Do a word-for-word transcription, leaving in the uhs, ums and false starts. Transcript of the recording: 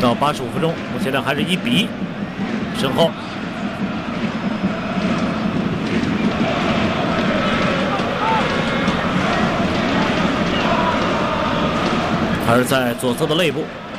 到八十五分钟，目前呢还是一比。身后，还是在左侧的肋部。